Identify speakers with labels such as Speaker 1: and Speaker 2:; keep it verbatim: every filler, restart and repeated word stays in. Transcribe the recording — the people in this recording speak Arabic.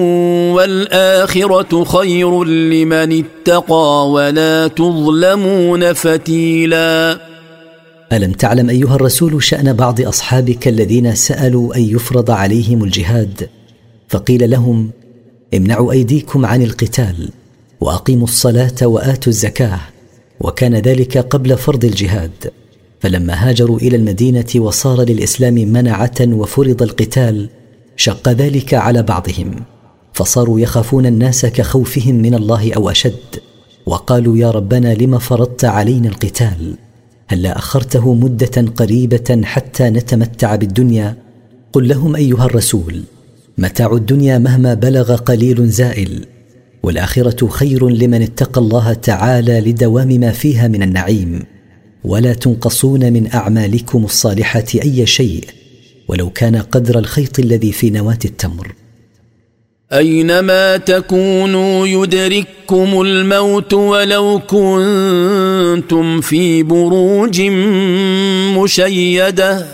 Speaker 1: والآخرة خير لمن اتقى ولا تظلمون فتيلا.
Speaker 2: ألم تعلم أيها الرسول شأن بعض أصحابك الذين سألوا أن يفرض عليهم الجهاد فقيل لهم امنعوا أيديكم عن القتال وأقيموا الصلاة وآتوا الزكاة، وكان ذلك قبل فرض الجهاد، فلما هاجروا إلى المدينة وصار للإسلام منعة وفرض القتال شق ذلك على بعضهم، فصاروا يخافون الناس كخوفهم من الله أو أشد، وقالوا يا ربنا لما فرضت علينا القتال؟ هلا أخرته مدة قريبة حتى نتمتع بالدنيا؟ قل لهم أيها الرسول متاع الدنيا مهما بلغ قليل زائل، والآخرة خير لمن اتقى الله تعالى لدوام ما فيها من النعيم، ولا تنقصون من أعمالكم الصالحة أي شيء ولو كان قدر الخيط الذي في نواة التمر.
Speaker 1: أينما تكونوا يدرككم الموت ولو كنتم في بروج مشيدة